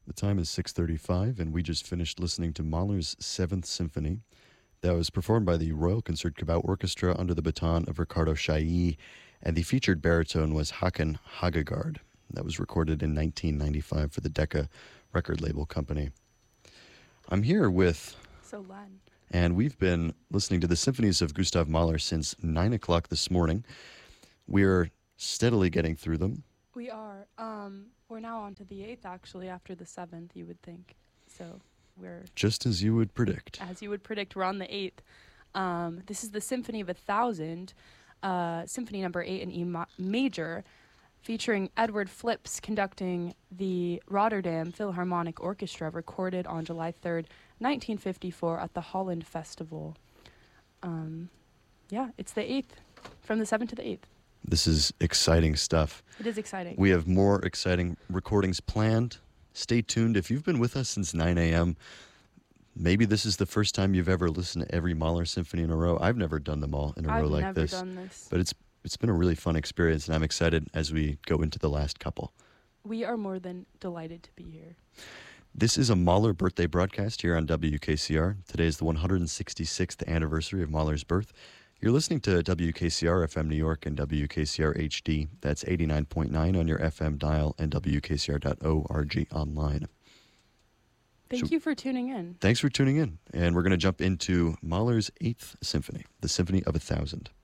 The time is 6:35, and we just finished listening to Mahler's Seventh Symphony. That was performed by the Royal Concertgebouw Orchestra under the baton of Ricardo Chailly, and the featured baritone was Håkan Hagegard. That was recorded in 1995 for the Decca record label company. I'm here with... Len. And we've been listening to the symphonies of Gustav Mahler since 9 o'clock this morning. We're steadily getting through them. We are. We're now on to the 8th, actually, after the 7th, you would think. So we're... Just as you would predict. As you would predict, we're on the 8th. This is the Symphony of 1000, Symphony number 8 in E major, featuring Edward Flips conducting the Rotterdam Philharmonic Orchestra, recorded on July 3rd, 1954 at the Holland Festival. It's the 8th, from the 7th to the 8th. This is exciting stuff. It is exciting. We have more exciting recordings planned. Stay tuned. If you've been with us since 9 a.m., maybe this is the first time you've ever listened to every Mahler symphony in a row. I've never done them all in a row like this. I've never done this. But it's been a really fun experience, and I'm excited as we go into the last couple. We are more than delighted to be here. This is a Mahler birthday broadcast here on WKCR. Today is the 166th anniversary of Mahler's birth. You're listening to WKCR FM New York and WKCR HD. That's 89.9 on your FM dial and WKCR.org online. Thank you for tuning in. Thanks for tuning in. And we're going to jump into Mahler's 8th Symphony, the Symphony of 1000.